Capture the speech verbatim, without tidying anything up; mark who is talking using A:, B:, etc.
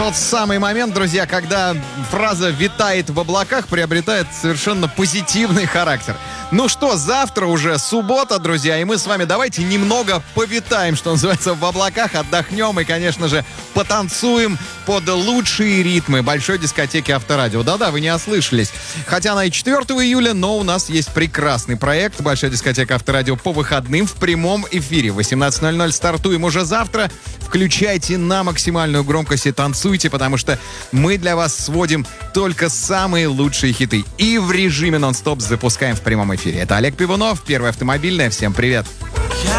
A: тот самый момент, друзья, когда фраза «витает в облаках» приобретает совершенно позитивный характер. Ну что, завтра уже суббота, друзья, и мы с вами давайте немного повитаем, что называется, в облаках, отдохнем и, конечно же, потанцуем под лучшие ритмы большой дискотеки Авторадио. Да-да, вы не ослышались. Хотя она и четвёртого июля, но у нас есть прекрасный проект «Большая дискотека Авторадио» по выходным в прямом эфире. В восемнадцать ноль ноль стартуем уже завтра. Включайте на максимальную громкость и танцуйте, потому что мы для вас сводим только самые лучшие хиты. И в режиме нон-стоп запускаем в прямом эфире. Это Олег Пивунов, Первая автомобильная. Всем привет!